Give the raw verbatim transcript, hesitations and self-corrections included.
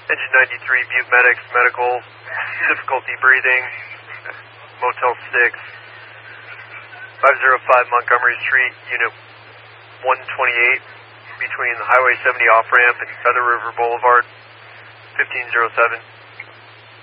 Engine ninety-three, Butte Medics, medical, difficulty breathing, Motel six, five oh five Montgomery Street, Unit one twenty-eight, between the Highway seventy off-ramp and Feather River Boulevard, fifteen oh seven.